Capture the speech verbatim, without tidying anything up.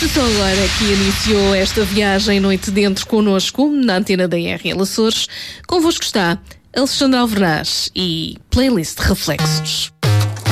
Se só agora que iniciou esta viagem noite dentro connosco, na antena da R L Açores, convosco está Alexandre Alvernaz e Playlist Reflexos.